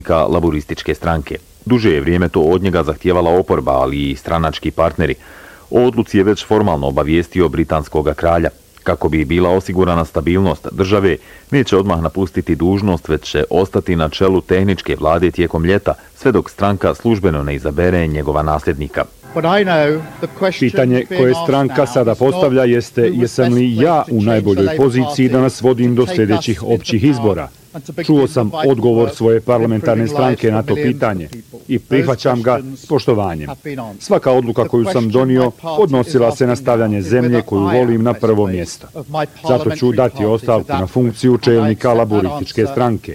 laburističke stranke. Duže je vrijeme to od njega zahtijevala oporba, ali i stranački partneri. O odluci je već formalno obavijestio britanskog kralja. Kako bi bila osigurana stabilnost države, neće odmah napustiti dužnost, već će ostati na čelu tehničke vlade tijekom ljeta, sve dok stranka službeno ne izabere njegova nasljednika. Pitanje koje stranka sada postavlja jeste jesam li ja u najboljoj poziciji da nas vodim do sljedećih općih izbora. Čuo sam odgovor svoje parlamentarne stranke na to pitanje i prihvaćam ga s poštovanjem. Svaka odluka koju sam donio odnosila se na stavljanje zemlje koju volim na prvo mjesto. Zato ću dati ostavku na funkciju čelnika laburističke stranke.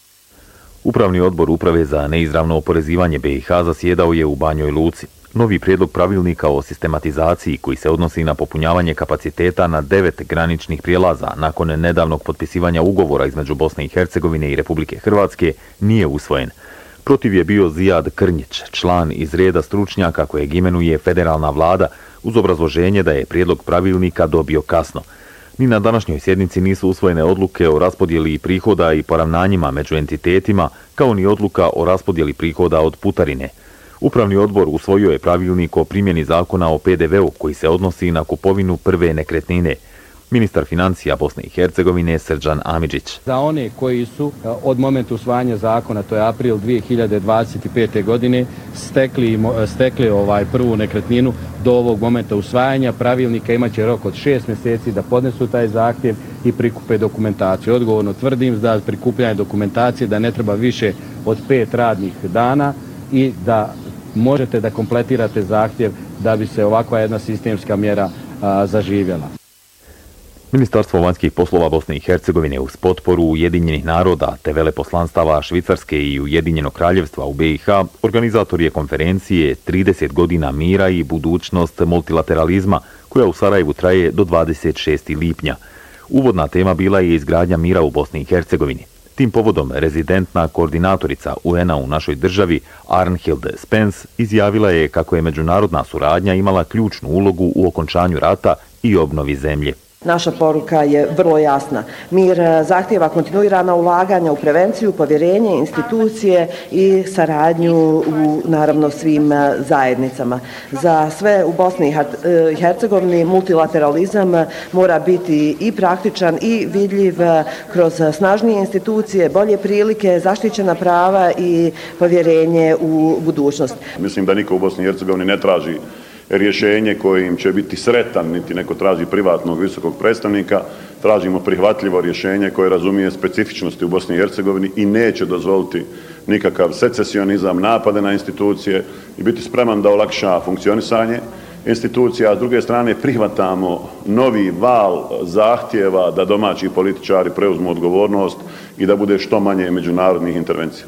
Upravni odbor Uprave za neizravno oporezivanje BiH zasjedao je u Banjoj Luci. Novi prijedlog pravilnika o sistematizaciji koji se odnosi na popunjavanje kapaciteta na 9 graničnih prijelaza nakon nedavnog potpisivanja ugovora između Bosne i Hercegovine i Republike Hrvatske nije usvojen. Protiv je bio Zijad Krnjić, član iz reda stručnjaka kojeg imenuje federalna vlada, uz obrazloženje da je prijedlog pravilnika dobio kasno. Ni na današnjoj sjednici nisu usvojene odluke o raspodjeli prihoda i poravnanjima među entitetima, kao ni odluka o raspodjeli prihoda od putarine. Upravni odbor usvojio je pravilnik o primjeni zakona o PDV-u koji se odnosi na kupovinu prve nekretnine. Ministar financija Bosne i Hercegovine Srdžan Amidžić. Za one koji su od momenta usvajanja zakona, to je april 2025. godine, stekli prvu nekretninu do ovog momenta usvajanja pravilnika, imaće rok od 6 mjeseci da podnesu taj zahtjev i prikupe dokumentaciju. Odgovorno tvrdim da prikupljanje dokumentacije da ne treba više od 5 radnih dana i da možete da kompletirate zahtjev da bi se ovakva jedna sistemska mjera zaživjela. Ministarstvo vanjskih poslova Bosne i Hercegovine uz potporu Ujedinjenih naroda te veleposlanstava Švicarske i Ujedinjenog kraljevstva u BiH organizator je konferencije 30 godina mira i budućnost multilateralizma koja u Sarajevu traje do 26. lipnja. Uvodna tema bila je izgradnja mira u Bosni i Hercegovini. Tim povodom rezidentna koordinatorica UN-a u našoj državi Arnhild Spence izjavila je kako je međunarodna suradnja imala ključnu ulogu u okončanju rata i obnovi zemlje. Naša poruka je vrlo jasna. Mir zahtijeva kontinuirana ulaganja u prevenciju, povjerenje, institucije i saradnju u naravno svim zajednicama. Za sve u Bosni i Hercegovini multilateralizam mora biti i praktičan i vidljiv kroz snažnije institucije, bolje prilike, zaštićena prava i povjerenje u budućnost. Mislim da niko u Bosni i Hercegovini ne traži rješenje kojim će biti sretan, niti neko traži privatnog visokog predstavnika, tražimo prihvatljivo rješenje koje razumije specifičnosti u Bosni i Hercegovini i neće dozvoliti nikakav secesionizam, napade na institucije i biti spreman da olakša funkcionisanje institucija, a s druge strane prihvatamo novi val zahtjeva da domaći političari preuzmu odgovornost i da bude što manje međunarodnih intervencija.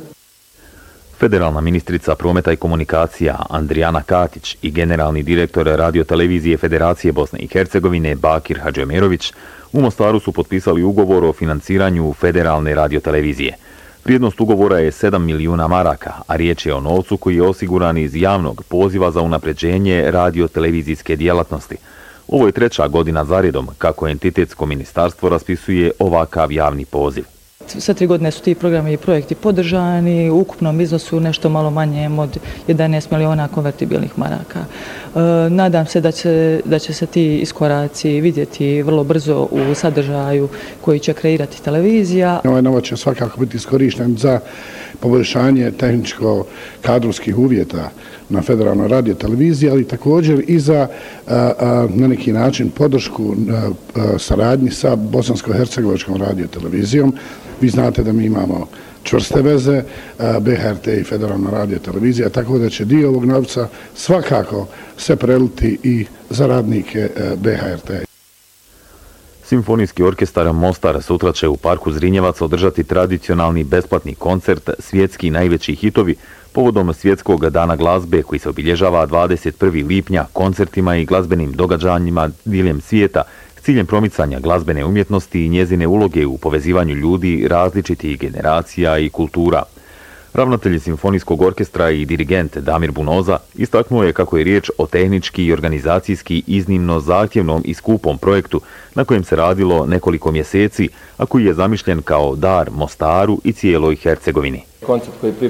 Federalna ministrica prometa i komunikacija Andrijana Katić i generalni direktor radiotelevizije Federacije Bosne i Hercegovine Bakir Hadžemerović u Mostaru su potpisali ugovor o financiranju federalne radiotelevizije. Vrijednost ugovora je 7 milijuna maraka, a riječ je o novcu koji je osiguran iz javnog poziva za unapređenje radiotelevizijske djelatnosti. Ovo je 3. godina zaredom kako entitetsko ministarstvo raspisuje ovakav javni poziv. Sve 3 godine su ti programi i projekti podržani, u ukupnom iznosu nešto malo manje od 11 miliona konvertibilnih maraka. Nadam se da će se ti iskoraci vidjeti vrlo brzo u sadržaju koji će kreirati televizija. Ovaj novac će svakako biti iskorišten za poboljšanje tehničko-kadrovskih uvjeta na federalnoj radioteleviziji, ali također i za na neki način podršku saradnji sa Bosansko-hercegovačkom radiotelevizijom. Vi znate da mi imamo čvrste veze, BHRT i Federalna radiotelevizija, tako da će dio ovog novca svakako se preliti i za radnike BHRT. Simfonijski orkestar Mostar sutra će u parku Zrinjevac održati tradicionalni besplatni koncert Svjetski najveći hitovi povodom Svjetskog dana glazbe koji se obilježava 21. lipnja koncertima i glazbenim događanjima diljem svijeta s ciljem promicanja glazbene umjetnosti i njezine uloge u povezivanju ljudi različitih generacija i kultura. Ravnatelj simfonijskog orkestra i dirigent Damir Bunoza istaknuo je kako je riječ o tehnički i organizacijski iznimno zahtjevnom i skupom projektu na kojem se radilo nekoliko mjeseci, a koji je zamišljen kao dar Mostaru i cijeloj Hercegovini. Koncept koji